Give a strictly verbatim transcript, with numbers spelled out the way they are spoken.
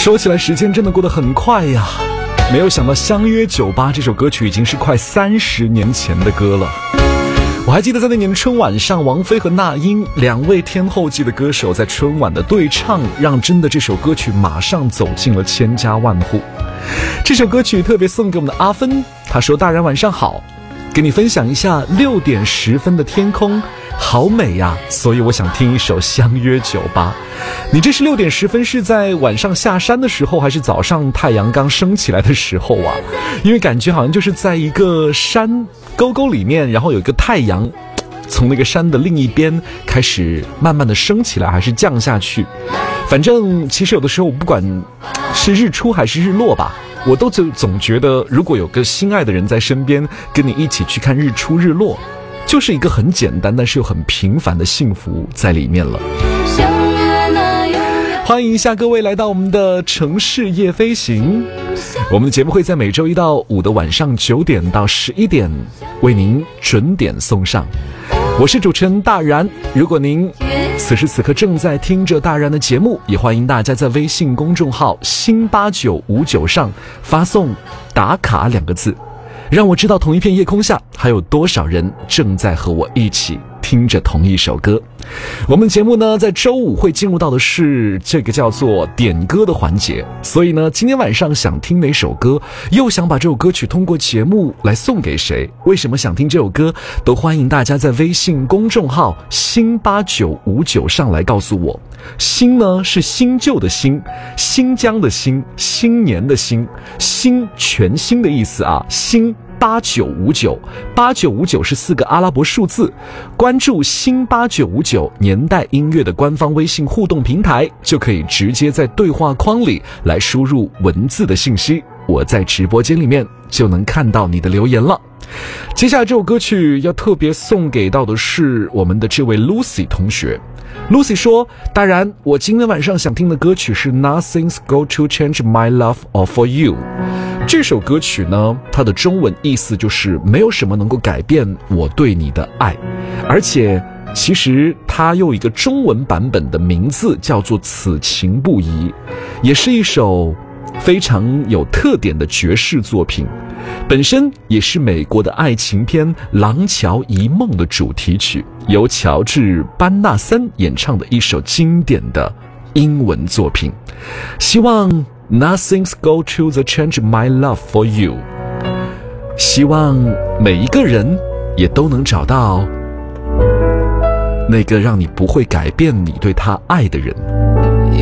说起来时间真的过得很快呀，没有想到相约九八这首歌曲已经是快三十年前的歌了。我还记得在那年春晚上，王菲和那英两位天后级的歌手在春晚的对唱，让真的这首歌曲马上走进了千家万户。这首歌曲特别送给我们的阿芬，他说：大然晚上好，给你分享一下六点十分的天空好美呀，所以我想听一首相约九八。你这是六点十分是在晚上下山的时候，还是早上太阳刚升起来的时候啊？因为感觉好像就是在一个山沟沟里面，然后有一个太阳从那个山的另一边开始慢慢的升起来，还是降下去。反正其实有的时候不管是日出还是日落吧，我都总总觉得如果有个心爱的人在身边，跟你一起去看日出日落，就是一个很简单但是又很平凡的幸福在里面了。欢迎一下各位来到我们的城市夜飞行，我们的节目会在每周一到五的晚上九点到十一点为您准点送上。我是主持人大然，如果您此时此刻正在听着大然的节目，也欢迎大家在微信公众号新八九五九上发送打卡两个字，让我知道同一片夜空下还有多少人正在和我一起听着同一首歌。我们节目呢在周五会进入到的是这个叫做点歌的环节，所以呢今天晚上想听哪首歌，又想把这首歌曲通过节目来送给谁，为什么想听这首歌，都欢迎大家在微信公众号新八九五九上来告诉我。新呢是新旧的新，新疆的新，新年的新，新全新的意思啊，新八九五九，八九五九是四个阿拉伯数字。关注新八九五九年代音乐的官方微信互动平台，就可以直接在对话框里来输入文字的信息，我在直播间里面就能看到你的留言了。接下来这首歌曲要特别送给到的是我们的这位 Lucy 同学。Lucy 说：当然我今天晚上想听的歌曲是 Nothing's Go to Change My Love or For You。 这首歌曲呢，它的中文意思就是没有什么能够改变我对你的爱，而且其实它有一个中文版本的名字叫做此情不移，也是一首非常有特点的爵士作品，本身也是美国的爱情片《廊桥遗梦》的主题曲，由乔治·班纳森演唱的一首经典的英文作品。希望 Nothing's go to the change my love for you， 希望每一个人也都能找到那个让你不会改变你对他爱的人。